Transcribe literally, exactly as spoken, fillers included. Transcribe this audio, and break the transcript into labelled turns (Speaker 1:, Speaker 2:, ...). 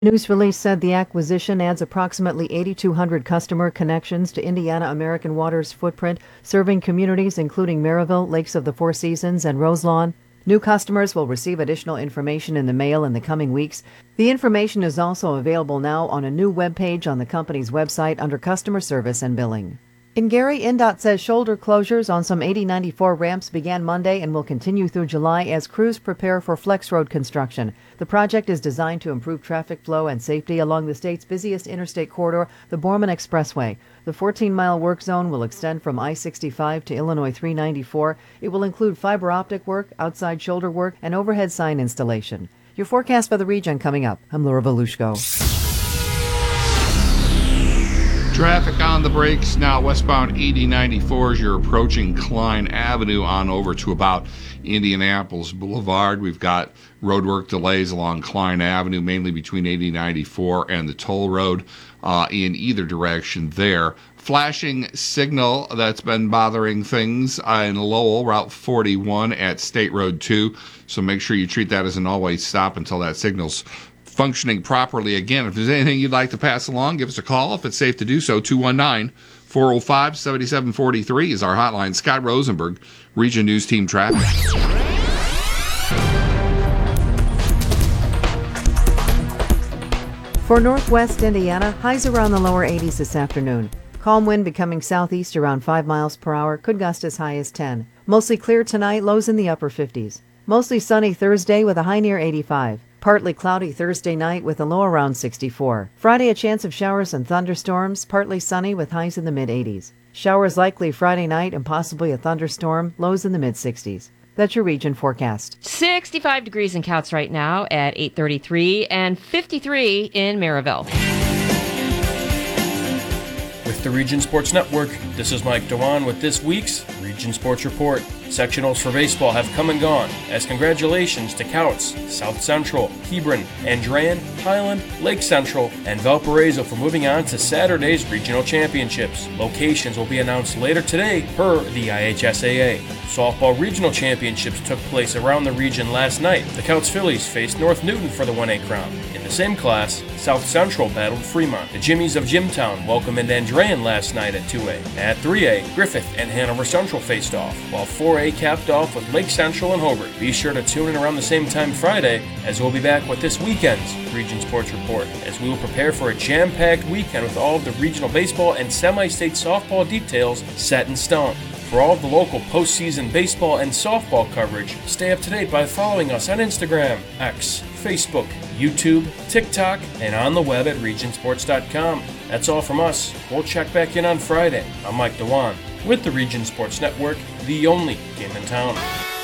Speaker 1: News release said the acquisition adds approximately eighty-two hundred customer connections to Indiana American Water's footprint, serving communities including Maryville, Lakes of the Four Seasons, and Roselawn. New customers will receive additional information in the mail in the coming weeks. The information is also available now on a new webpage on the company's website under Customer Service and Billing. In Gary, INDOT says shoulder closures on some eighty ninety-four ramps began Monday and will continue through July as crews prepare for Flex Road construction. The project is designed to improve traffic flow and safety along the state's busiest interstate corridor, the Borman Expressway. The fourteen-mile work zone will extend from I sixty-five to Illinois three ninety-four. It will include fiber optic work, outside shoulder work, and overhead sign installation. Your forecast for the region coming up. I'm Laura Volushko.
Speaker 2: Traffic on the brakes now westbound eighty ninety-four as you're approaching Klein Avenue on over to about Indianapolis Boulevard. We've got roadwork delays along Klein Avenue, mainly between eighty ninety-four and the toll road uh, in either direction there. Flashing signal that's been bothering things in Lowell, Route forty-one at State Road two. So make sure you treat that as an always stop until that signal's functioning properly. Again, if there's anything you'd like to pass along, give us a call if it's safe to do so. two one nine, four oh five, seven seven four three is our hotline. Scott Rosenberg, Region News Team Traffic.
Speaker 1: For northwest Indiana, highs around the lower eighties this afternoon. Calm wind becoming southeast around five miles per hour, could gust as high as ten. Mostly clear tonight, lows in the upper fifties. Mostly sunny Thursday with a high near eighty-five. Partly cloudy Thursday night with a low around sixty-four. Friday, a chance of showers and thunderstorms, partly sunny with highs in the mid-eighties. Showers likely Friday night and possibly a thunderstorm, lows in the mid-sixties. That's your region forecast.
Speaker 3: sixty-five degrees in Couts right now at eight thirty-three and fifty-three in Maryville.
Speaker 4: With the Region Sports Network, this is Mike Dewan with this week's Region Sports Report. Sectionals for baseball have come and gone, as congratulations to Couts, South Central, Hebron, Andrean, Highland, Lake Central, and Valparaiso for moving on to Saturday's regional championships. Locations will be announced later today per the I H S A A. Softball regional championships took place around the region last night. The Couts Phillies faced North Newton for the one A crown. In the same class, South Central battled Fremont. The Jimmies of Jimtown welcomed Andrean last night at two A. At three A, Griffith and Hanover Central faced off, while four A capped off with Lake Central and Hobart. Be sure to tune in around the same time Friday, as we'll be back with this weekend's Region Sports Report, as we will prepare for a jam-packed weekend with all of the regional baseball and semi-state softball details set in stone. For all of the local postseason baseball and softball coverage, stay up to date by following us on Instagram, X, Facebook, YouTube, TikTok, and on the web at region sports dot com. That's all from us. We'll check back in on Friday. I'm Mike Dewan with the Region Sports Network, the only game in town.